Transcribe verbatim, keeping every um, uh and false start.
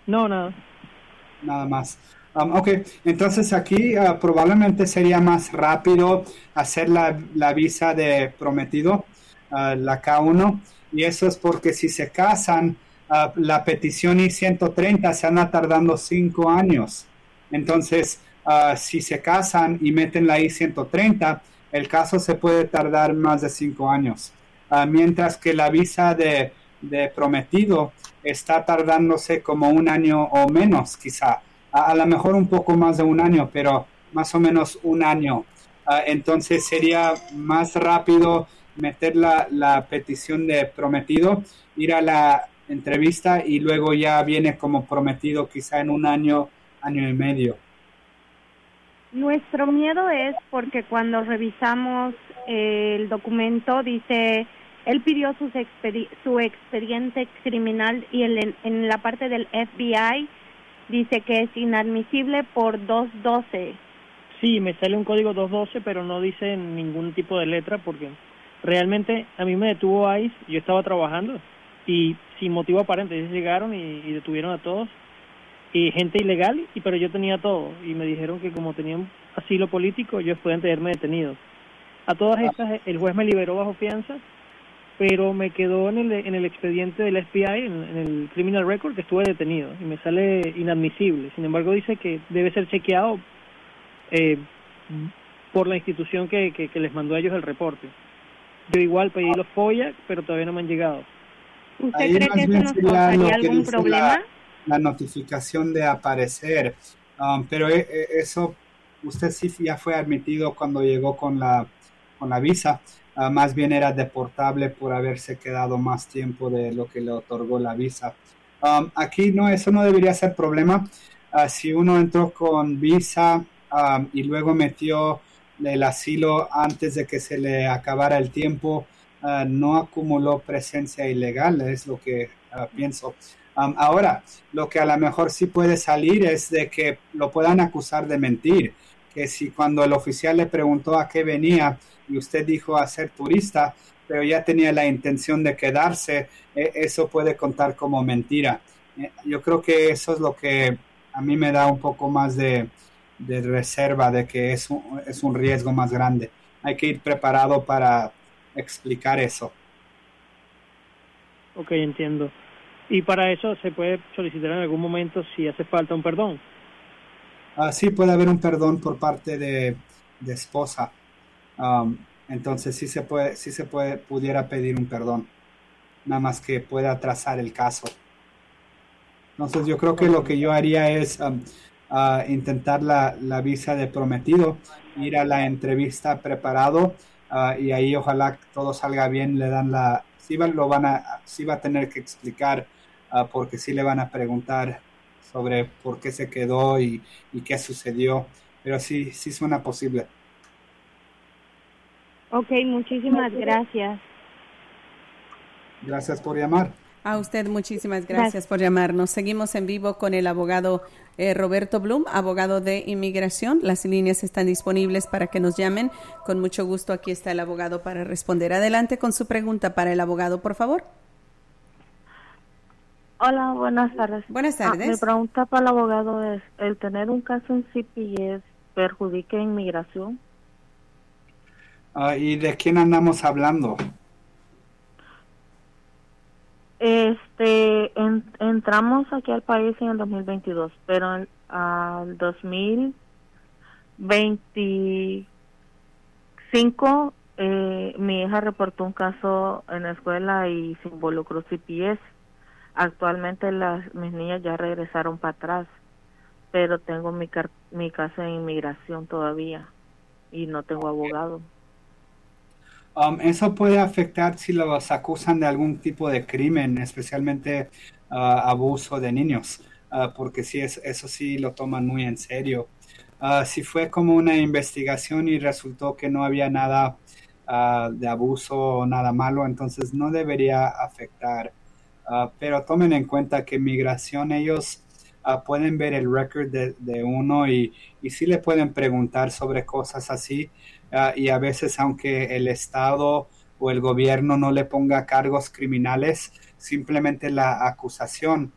No, nada. Nada más. Um, ok, entonces aquí uh, probablemente sería más rápido hacer la, la visa de prometido, uh, la K uno, y eso es porque si se casan, uh, la petición I ciento treinta se anda tardando cinco años. Entonces, uh, si se casan y meten la I ciento treinta, el caso se puede tardar más de cinco años. Uh, mientras que la visa de, de prometido está tardándose como un año o menos, quizá. A, a lo mejor un poco más de un año, pero más o menos un año. Uh, entonces sería más rápido meter la, la petición de prometido, ir a la entrevista y luego ya viene como prometido quizá en un año, año y medio. Nuestro miedo es porque cuando revisamos el documento dice, él pidió sus expedi- su expediente criminal y el, en, en la parte del F B I dice que es inadmisible por doscientos doce. Sí, me sale un código doscientos doce, pero no dice ningún tipo de letra porque realmente a mí me detuvo ICE, yo estaba trabajando y sin motivo aparente, ellos llegaron y, y detuvieron a todos y gente ilegal, y pero yo tenía todo y me dijeron que como tenían asilo político ellos podían tenerme detenido. A todas estas el juez me liberó bajo fianza, pero me quedó en el en el expediente del F B I, en, en el criminal record, que estuve detenido y me sale inadmisible. Sin embargo dice que debe ser chequeado eh, por la institución que, que, que les mandó a ellos el reporte. Yo igual pedí los F O I A, pero todavía no me han llegado. ¿Usted Ahí cree que eso nos causaría algún problema? La, la notificación de aparecer, um, pero eh, eh, eso, usted sí ya fue admitido cuando llegó con la, con la visa, uh, más bien era deportable por haberse quedado más tiempo de lo que le otorgó la visa. Um, aquí no, eso no debería ser problema. Uh, si uno entró con visa um, y luego metió el asilo antes de que se le acabara el tiempo, uh, no acumuló presencia ilegal, es lo que uh, pienso. Um, ahora, lo que a lo mejor sí puede salir es de que lo puedan acusar de mentir, que si cuando el oficial le preguntó a qué venía y usted dijo a ser turista, pero ya tenía la intención de quedarse, eh, eso puede contar como mentira. Eh, yo creo que eso es lo que a mí me da un poco más de, de reserva de que es un, es un riesgo más grande. Hay que ir preparado para explicar eso. Ok, entiendo. Y para eso se puede solicitar en algún momento si hace falta un perdón. Uh, sí, puede haber un perdón por parte de, de esposa. Um, entonces sí se puede, sí se puede, pudiera pedir un perdón. Nada más que pueda atrasar el caso. Entonces yo creo que lo que yo haría es um, uh, intentar la, la visa de prometido, ir a la entrevista preparado uh, y ahí ojalá todo salga bien, le dan la, sí va, lo van a, sí va a tener que explicar uh, porque sí le van a preguntar sobre por qué se quedó y, y qué sucedió, pero sí, sí suena posible. Ok, muchísimas gracias. Gracias por llamar. A usted muchísimas gracias, gracias por llamarnos. Seguimos en vivo con el abogado eh, Roberto Blum, abogado de inmigración. Las líneas están disponibles para que nos llamen. Con mucho gusto aquí está el abogado para responder. Adelante con su pregunta para el abogado, por favor. Hola, buenas tardes. Buenas tardes. Ah, mi pregunta para el abogado es, ¿el tener un caso en C P S perjudica inmigración? Uh, ¿Y de quién andamos hablando? Este, en, entramos aquí al país en el dos mil veintidós, pero en, al dos mil veinticinco eh, mi hija reportó un caso en la escuela y se involucró C P S. Actualmente las mis niñas ya regresaron para atrás, pero tengo mi car mi caso en inmigración todavía y no tengo abogado. Um, eso puede afectar si los acusan de algún tipo de crimen, especialmente uh, abuso de niños, uh, porque sí, es, eso sí lo toman muy en serio. Uh, si fue como una investigación y resultó que no había nada uh, de abuso o nada malo, entonces no debería afectar. Uh, pero tomen en cuenta que migración, ellos uh, pueden ver el récord de, de uno y, y sí le pueden preguntar sobre cosas así. Uh, y a veces aunque el Estado o el gobierno no le ponga cargos criminales, simplemente la acusación